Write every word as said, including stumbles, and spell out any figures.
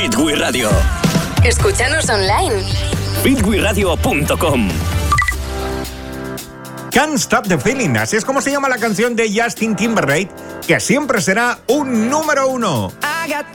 Hit We Radio. Escúchanos online. hit we radio punto com. Can't Stop the Feeling, así es como se llama la canción de Justin Timberlake, que siempre será un número uno. I got